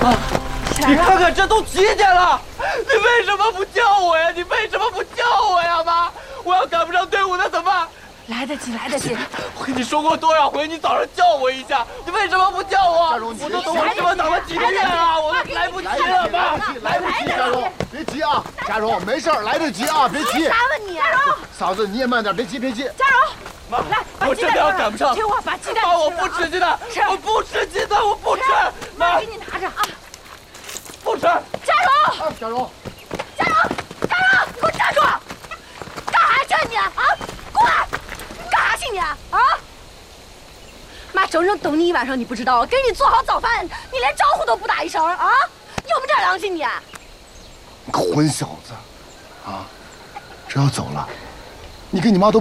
你看看，这都几点了？你为什么不叫我呀？你为什么不叫我呀，妈？我要赶不上队伍，那怎么办？ 来得及，来得及。 我跟你说过多少回，你早上叫我一下，你为什么不叫我？ 嘉荣， 我都等我这么等了几个月了，我都来不及了，妈， 来得及，嘉荣，别急啊，嘉荣，没事儿，来得及啊，别急。 啥问你？嘉荣， 嫂子你也慢点，别急，别急。 嘉荣， 妈， 来， 我真的要赶不上。 听我把鸡蛋。 妈，我不吃鸡蛋，我不吃鸡蛋，我不吃。 妈，给你拿着啊。 不吃。 嘉荣， 嘉荣， 嘉荣，嘉荣，你给我站住！干啥去你啊？过来！干啥去你啊？妈整整等你一晚上，你不知道，给你做好早饭，你连招呼都不打一声啊？有没点良心你？ 你个混小子，啊，这要走了，你跟你妈都。